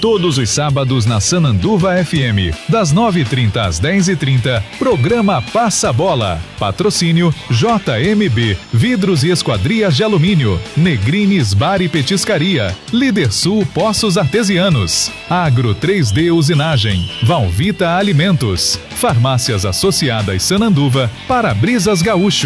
Todos os sábados na Sananduva FM, das 9h30 às 10h30, programa Passa Bola. Patrocínio JMB, Vidros e Esquadrias de Alumínio, Negrines Bar e Petiscaria, Líder Sul Poços Artesianos, Agro 3D Usinagem, Valvita Alimentos, Farmácias Associadas Sananduva, Para-Brisas Gaúcho.